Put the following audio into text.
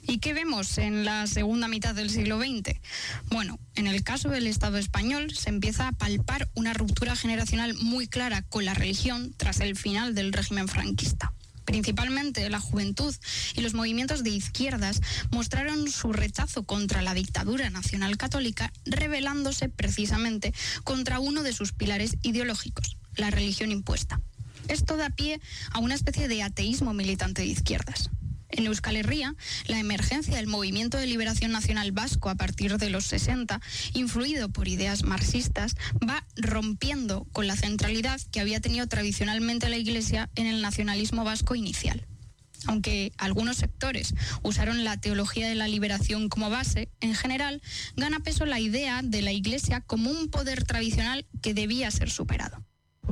¿Y qué vemos en la segunda mitad del siglo XX? Bueno, en el caso del Estado español se empieza a palpar una ruptura generacional muy clara con la religión tras el final del régimen franquista. Principalmente la juventud y los movimientos de izquierdas mostraron su rechazo contra la dictadura nacional católica, rebelándose precisamente contra uno de sus pilares ideológicos, la religión impuesta. Esto da pie a una especie de ateísmo militante de izquierdas. En Euskal Herria, la emergencia del movimiento de liberación nacional vasco a partir de los 60, influido por ideas marxistas, va rompiendo con la centralidad que había tenido tradicionalmente la Iglesia en el nacionalismo vasco inicial. Aunque algunos sectores usaron la teología de la liberación como base, en general gana peso la idea de la Iglesia como un poder tradicional que debía ser superado.